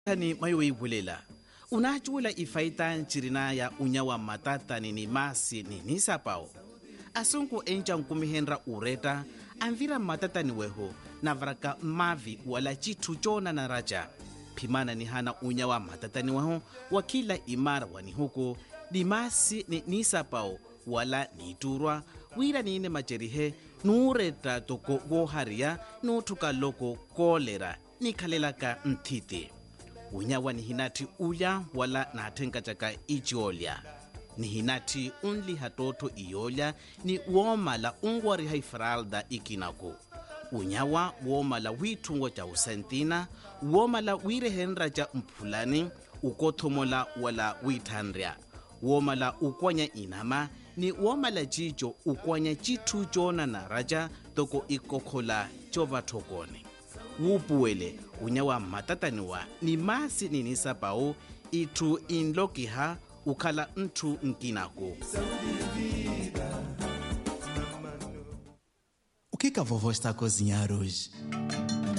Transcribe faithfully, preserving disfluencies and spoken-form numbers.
Ni mayo bulela unachula ifaita nchirina ya unyawa matata ni masi ni nisapao asunku encha nkumihenra ureta anvira matata ni weho na varaka mavi wala chitu chona na raja pimana ni hana unyawa matata ni weho wakila imara wani huko ni masi ni nisapao wala niturwa wira ni ine macherihe nureta toko goharia nutuka loko kolera nikalelaka mtite unyawa ni hinati uya wala na atenga chaka ichiolya ni hinati unli hatoto iolya ni uomala ungwari haifralda ikinako unyawa uomala witungo cha usentina uomala wirehenra cha mpulani ukothomola wala withandria uomala ukwanya inama ni uomala chicho ukwanya chitu chona na raja toko ikokhola chovathokone wupuwele unyawa matataniwa ni masi ni nisapao itu inlokiha ukhala ntu nkinako. O que que a vovó está a cozinhar hoje?